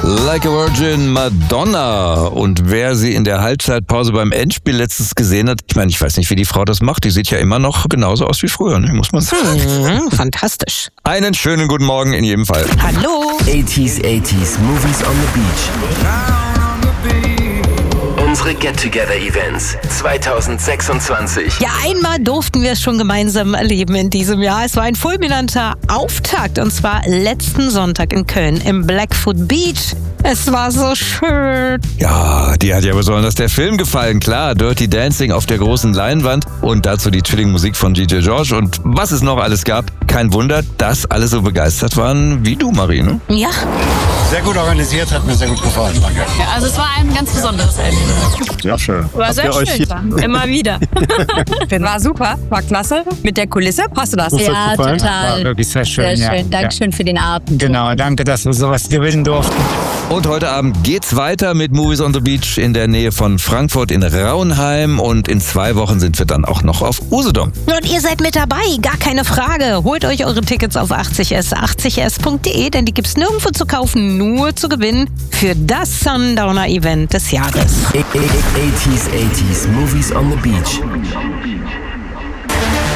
Like a Virgin, Madonna. Und wer sie in der Halbzeitpause beim Endspiel letztens gesehen hat, ich weiß nicht, wie die Frau das macht. Die sieht ja immer noch genauso aus wie früher, ne? Muss man sagen. Fantastisch. Einen schönen guten Morgen in jedem Fall. Hallo. 80s, Movies on the Beach. Unsere Get-Together-Events 2026. Ja, einmal durften wir es schon gemeinsam erleben in diesem Jahr. Es war ein fulminanter Auftakt und zwar letzten Sonntag in Köln im Blackfoot Beach. Es war so schön. Ja, dir hat ja besonders der Film gefallen. Klar, Dirty Dancing auf der großen Leinwand und dazu die Chilling-Musik von DJ George und was es noch alles gab. Kein Wunder, dass alle so begeistert waren wie du, Marie, ne? Ja. Sehr gut organisiert, hat mir sehr gut gefallen. Danke. Ja, also es war ein ganz besonderes Erlebnis. Sehr schön. War sehr schön. Immer wieder. War super, war klasse. Mit der Kulisse, passt du das? Ja, total. War wirklich sehr schön. Sehr schön. Ja. Dankeschön für den Abend. Genau, danke, dass wir sowas gewinnen durften. Und heute Abend geht's weiter mit Movies on the Beach in der Nähe von Frankfurt in Raunheim und in 2 Wochen sind wir dann auch noch auf Usedom. Und ihr seid mit dabei, gar keine Frage. Holt euch eure Tickets auf 80s.de, denn die gibt's nirgendwo zu kaufen, nur zu gewinnen für das Sundowner Event des Jahres. 80s, Movies on the Beach.